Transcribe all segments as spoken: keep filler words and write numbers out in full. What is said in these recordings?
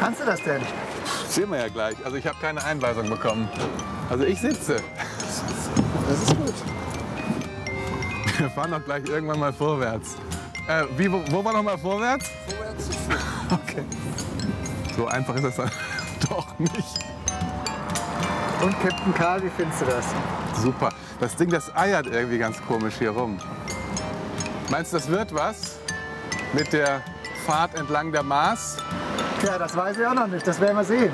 kannst du das denn? Sehen wir ja gleich. Also ich habe keine Einweisung bekommen. Also ich sitze. Das ist gut. Wir fahren doch gleich irgendwann mal vorwärts. Äh, wie, wo, wo war noch mal vorwärts? Vorwärts. Okay. So einfach ist das dann doch nicht. Und Captain Karl, wie findest du das? Super. Das Ding, das eiert irgendwie ganz komisch hier rum. Meinst du, das wird was mit der Fahrt entlang der Maas? Tja, das weiß ich auch noch nicht. Das werden wir sehen.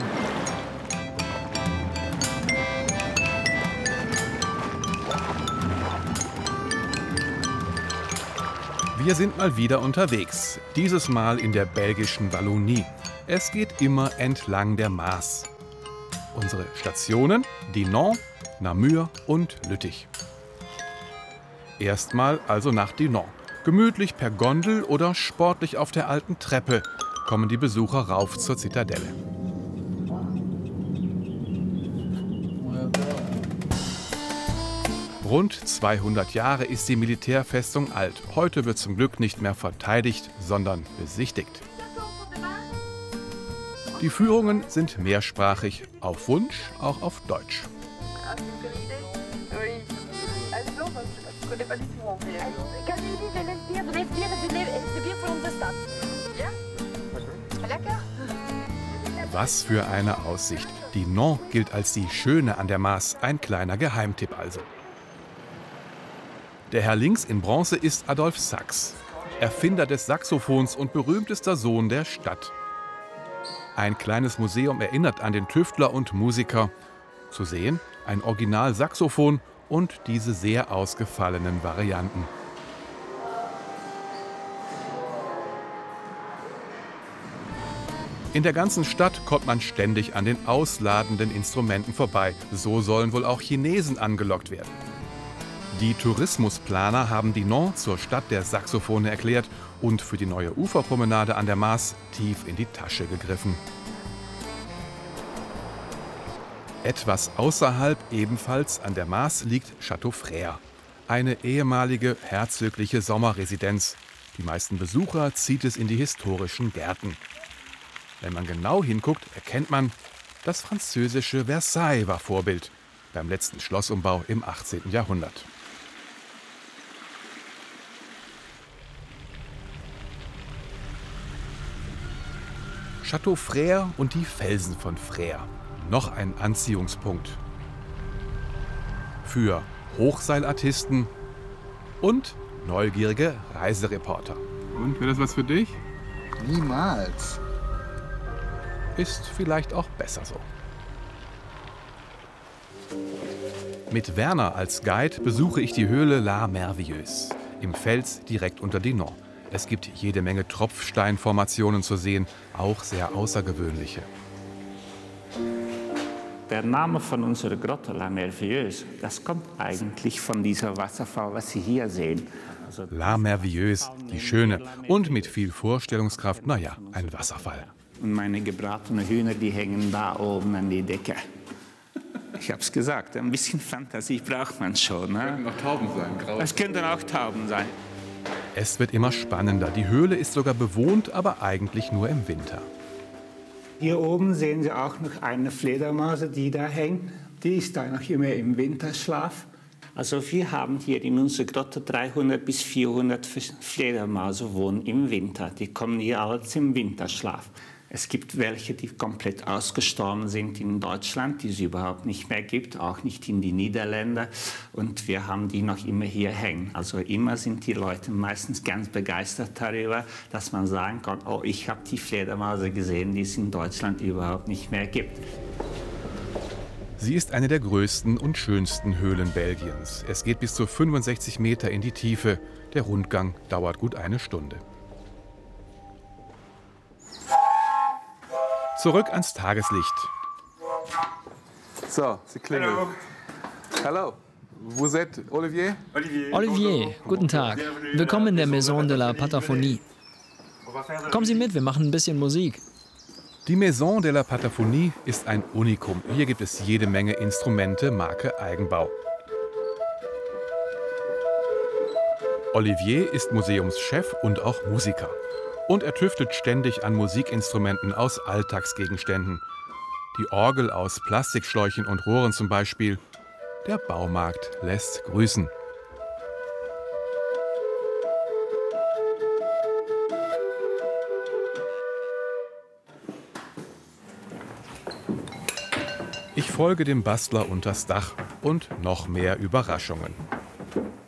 Wir sind mal wieder unterwegs. Dieses Mal in der belgischen Wallonie. Es geht immer entlang der Maas. Unsere Stationen: Dinant, Namur und Lüttich. Erstmal also nach Dinant. Gemütlich per Gondel oder sportlich auf der alten Treppe kommen die Besucher rauf zur Zitadelle. Rund zweihundert Jahre ist die Militärfestung alt. Heute wird zum Glück nicht mehr verteidigt, sondern besichtigt. Die Führungen sind mehrsprachig, auf Wunsch auch auf Deutsch. Was für eine Aussicht. Dinant gilt als die Schöne an der Maas, ein kleiner Geheimtipp also. Der Herr links in Bronze ist Adolphe Sax, Erfinder des Saxophons und berühmtester Sohn der Stadt. Ein kleines Museum erinnert an den Tüftler und Musiker. Zu sehen ein Original-Saxophon und diese sehr ausgefallenen Varianten. In der ganzen Stadt kommt man ständig an den ausladenden Instrumenten vorbei. So sollen wohl auch Chinesen angelockt werden. Die Tourismusplaner haben Dinant zur Stadt der Saxophone erklärt und für die neue Uferpromenade an der Maas tief in die Tasche gegriffen. Etwas außerhalb, ebenfalls an der Maas, liegt Château Frère, eine ehemalige herzogliche Sommerresidenz. Die meisten Besucher zieht es in die historischen Gärten. Wenn man genau hinguckt, erkennt man, das französische Versailles war Vorbild beim letzten Schlossumbau im achtzehnten Jahrhundert. Château Frère und die Felsen von Frère. Noch ein Anziehungspunkt. Für Hochseilartisten und neugierige Reisereporter. Und, wäre das was für dich? Niemals. Ist vielleicht auch besser so. Mit Werner als Guide besuche ich die Höhle La Merveilleuse im Fels direkt unter Dinant. Es gibt jede Menge Tropfsteinformationen zu sehen, auch sehr außergewöhnliche. Der Name von unserer Grotte La Merveilleuse, das kommt eigentlich von dieser Wasserfall, was Sie hier sehen. Also La Merveilleuse, die Schöne und mit viel Vorstellungskraft, naja, ein Wasserfall. Und meine gebratenen Hühner, die hängen da oben an die Decke. Ich habe es gesagt, ein bisschen Fantasie braucht man schon. Ne? Könnten auch Tauben sein. Grau. Es könnten auch Tauben sein. Es wird immer spannender. Die Höhle ist sogar bewohnt, aber eigentlich nur im Winter. Hier oben sehen Sie auch noch eine Fledermaus, die da hängt. Die ist da noch immer im Winterschlaf. Also wir haben hier in unserer Grotte dreihundert bis vierhundert Fledermäuse wohnen im Winter. Die kommen hier alles im Winterschlaf. Es gibt welche, die komplett ausgestorben sind in Deutschland, die es überhaupt nicht mehr gibt, auch nicht in die Niederlande. Und wir haben die noch immer hier hängen. Also immer sind die Leute meistens ganz begeistert darüber, dass man sagen kann, oh, ich habe die Fledermäuse gesehen, die es in Deutschland überhaupt nicht mehr gibt. Sie ist eine der größten und schönsten Höhlen Belgiens. Es geht bis zu fünfundsechzig Meter in die Tiefe. Der Rundgang dauert gut eine Stunde. Zurück ans Tageslicht. So, sie klingelt. Hallo. Vous êtes Olivier? Olivier, guten Tag. Willkommen in der Maison de la Pataphonie. Kommen Sie mit, wir machen ein bisschen Musik. Die Maison de la Pataphonie ist ein Unikum. Hier gibt es jede Menge Instrumente, Marke Eigenbau. Olivier ist Museumschef und auch Musiker. Und er tüftelt ständig an Musikinstrumenten aus Alltagsgegenständen. Die Orgel aus Plastikschläuchen und Rohren zum Beispiel. Der Baumarkt lässt grüßen. Ich folge dem Bastler unters Dach und noch mehr Überraschungen.